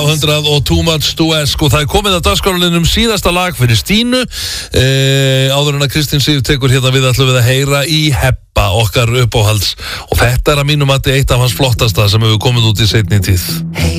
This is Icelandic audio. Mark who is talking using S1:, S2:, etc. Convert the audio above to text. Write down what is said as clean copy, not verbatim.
S1: 100 og Too Much to Ask og það komið að dagskrárliðnum síðasta lag fyrir Stínu áður en að Kristín Sif tekur hérna við ætlum við að heyra í Heppa okkar uppáhalds og þetta að mínum mati eitt af hans flottasta sem hefur komið út í seinni tíð.